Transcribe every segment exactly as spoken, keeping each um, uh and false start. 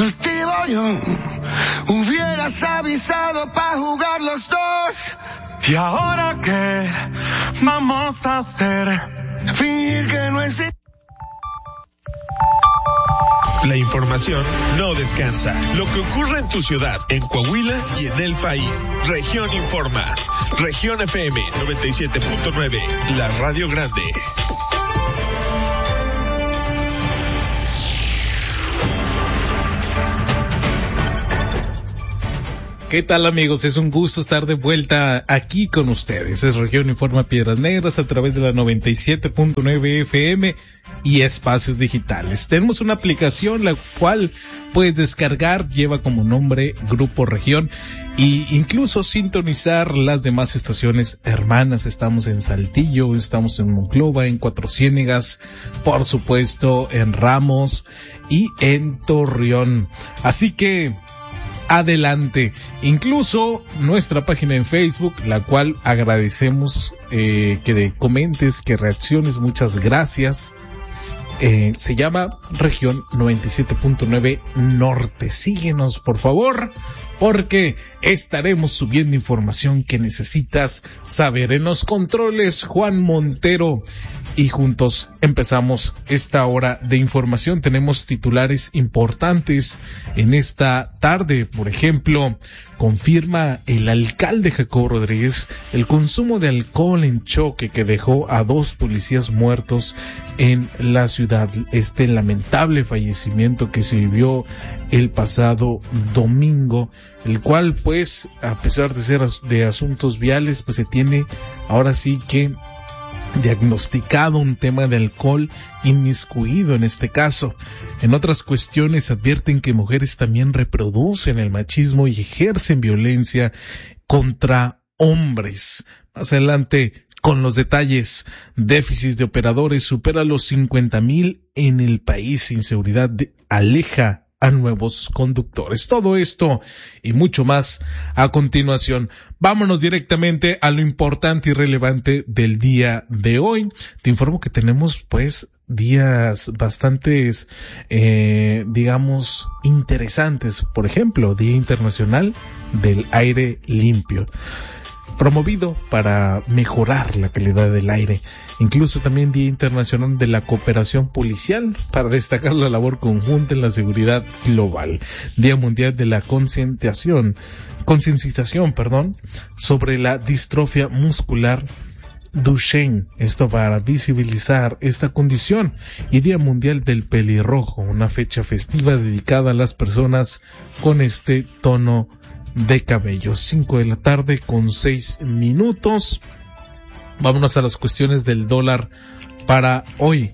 cultivo yo. Hubieras avisado para jugar los dos. ¿Y ahora qué vamos a hacer? Fingir que no existe. La información no descansa. Lo que ocurre en tu ciudad, en Coahuila y en el país. Región Informa. Región F M noventa y siete punto nueve. La Radio Grande. ¿Qué tal, amigos? Es un gusto estar de vuelta aquí con ustedes. Es Región Informa Piedras Negras a través de la noventa y siete punto nueve F M y espacios digitales. Tenemos una aplicación la cual puedes descargar, lleva como nombre Grupo Región, y incluso sintonizar las demás estaciones hermanas. Estamos en Saltillo, estamos en Monclova, en Cuatro Ciénegas, por supuesto en Ramos y en Torreón. Así que adelante. Incluso nuestra página en Facebook, la cual agradecemos eh, que de comentes, que reacciones, muchas gracias. Eh, se llama Región noventa y siete punto nueve Norte. Síguenos, por favor, porque estaremos subiendo información que necesitas saber. En los controles, Juan Montero, y juntos empezamos esta hora de información. Tenemos titulares importantes en esta tarde. Por ejemplo, confirma el alcalde Jacobo Rodríguez el consumo de alcohol en choque que dejó a dos policías muertos en la ciudad. Este lamentable fallecimiento que se vivió el pasado domingo, el cual pues a pesar de ser de asuntos viales, pues se tiene ahora sí que diagnosticado un tema de alcohol inmiscuido en este caso. En otras cuestiones advierten que mujeres también reproducen el machismo y ejercen violencia contra hombres. Más adelante con los detalles. Déficit de operadores supera los cincuenta mil en el país. Inseguridad de, aleja a nuevos conductores. Todo esto y mucho más a continuación. Vámonos directamente a lo importante y relevante del día de hoy. Te informo que tenemos pues días bastantes, eh, digamos, interesantes. Por ejemplo, Día Internacional del Aire Limpio, promovido para mejorar la calidad del aire. Incluso también Día Internacional de la Cooperación Policial, para destacar la labor conjunta en la seguridad global. Día Mundial de la Concientización, concienciación, perdón, sobre la distrofia muscular Duchenne, esto para visibilizar esta condición. Y Día Mundial del Pelirrojo, una fecha festiva dedicada a las personas con este tono de cabello. Cinco de la tarde con seis minutos. Vámonos a las cuestiones del dólar para hoy.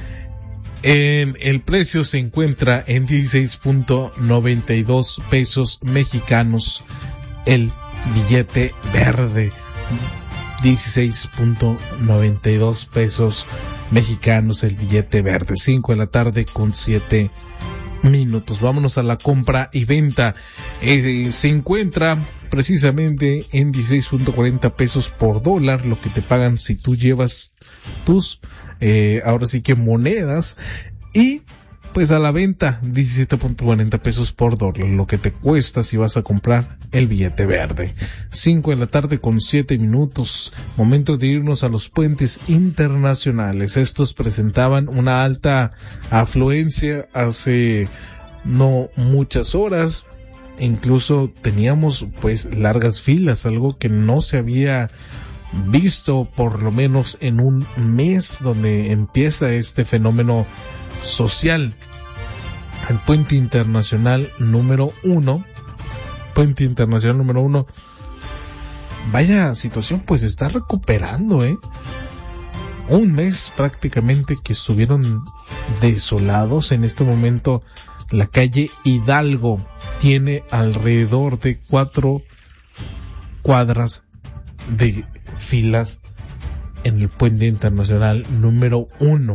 En el precio se encuentra en dieciséis punto noventa y dos pesos mexicanos el billete verde. dieciséis punto noventa y dos pesos mexicanos el billete verde. Cinco de la tarde con siete minutos. Vámonos a la compra y venta. Eh, se encuentra precisamente en dieciséis punto cuarenta pesos por dólar, lo que te pagan si tú llevas tus, eh, ahora sí que monedas, y pues a la venta diecisiete punto cuarenta pesos por dólar, lo que te cuesta si vas a comprar el billete verde. Cinco de la tarde con siete minutos. Momento de irnos a los puentes internacionales. Estos presentaban una alta afluencia hace no muchas horas. Incluso teníamos pues largas filas, algo que no se había visto por lo menos en un mes donde empieza este fenómeno social. El puente internacional número uno, puente internacional número uno, vaya situación, pues está recuperando, eh. Un mes prácticamente que estuvieron desolados. En este momento la calle Hidalgo tiene alrededor de cuatro cuadras de filas en el puente internacional número uno.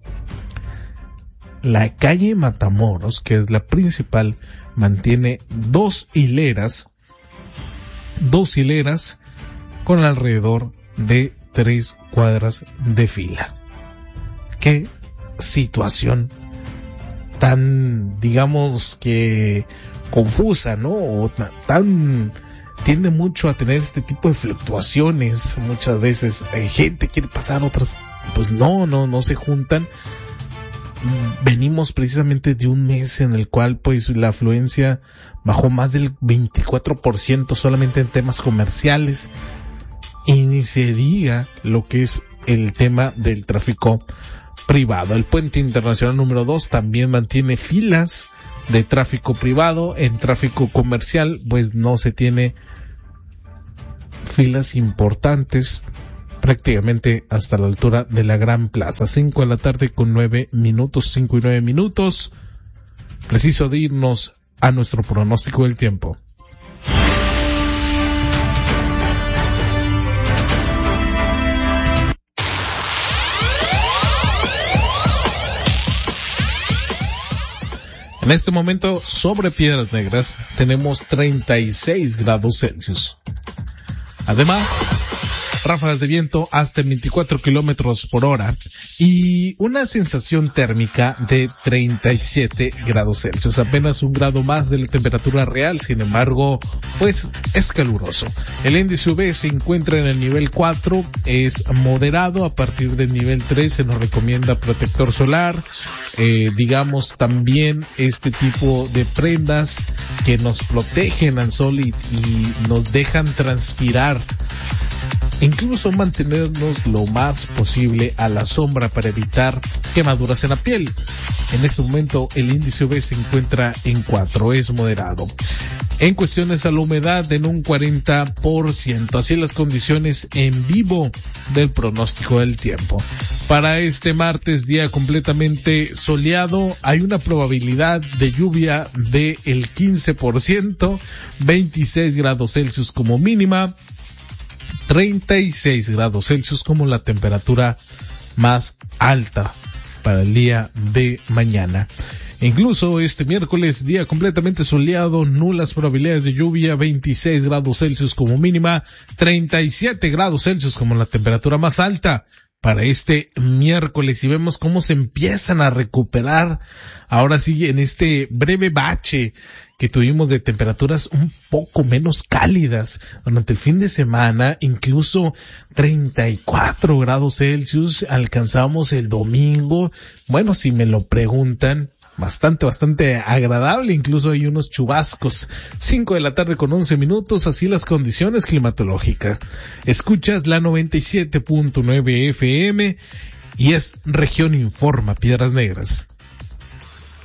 La calle Matamoros, que es la principal, mantiene dos hileras, dos hileras con alrededor de tres cuadras de fila. Qué situación tan, digamos que confusa, ¿no? O tan, tan tiende mucho a tener este tipo de fluctuaciones. Muchas veces eh, gente quiere pasar, otras pues no, no, no se juntan. Venimos precisamente de un mes en el cual pues la afluencia bajó más del veinticuatro por ciento solamente en temas comerciales, y ni se diga lo que es el tema del tráfico privado. El puente internacional número dos también mantiene filas de tráfico privado. En tráfico comercial pues no se tiene filas importantes prácticamente hasta la altura de la Gran Plaza. Cinco de la tarde con nueve minutos, cinco y nueve minutos. Preciso de irnos a nuestro pronóstico del tiempo. En este momento, sobre Piedras Negras, tenemos treinta y seis grados Celsius. Además, ráfagas de viento hasta veinticuatro kilómetros por hora y una sensación térmica de treinta y siete grados Celsius, apenas un grado más de la temperatura real. Sin embargo, pues es caluroso. El índice U V se encuentra en el nivel cuatro, es moderado. A partir del nivel tres se nos recomienda protector solar, eh, digamos también este tipo de prendas que nos protegen al sol y, y nos dejan transpirar, incluso mantenernos lo más posible a la sombra para evitar quemaduras en la piel. En este momento el índice U V se encuentra en cuatro, es moderado. En cuestiones a la humedad, en un cuarenta por ciento. Así las condiciones en vivo del pronóstico del tiempo. Para este martes, día completamente soleado, hay una probabilidad de lluvia del quince por ciento, veintiséis grados Celsius como mínima, treinta y seis grados Celsius como la temperatura más alta para el día de mañana. Incluso este miércoles, día completamente soleado, nulas probabilidades de lluvia, veintiséis grados Celsius como mínima, treinta y siete grados Celsius como la temperatura más alta para este miércoles. Y vemos cómo se empiezan a recuperar ahora sí en este breve bache que tuvimos de temperaturas un poco menos cálidas durante el fin de semana. Incluso treinta y cuatro grados Celsius alcanzamos el domingo. Bueno, si me lo preguntan, bastante, bastante agradable. Incluso hay unos chubascos. Cinco de la tarde con once minutos, así las condiciones climatológicas. Escuchas la noventa y siete punto nueve F M y es Región Informa Piedras Negras.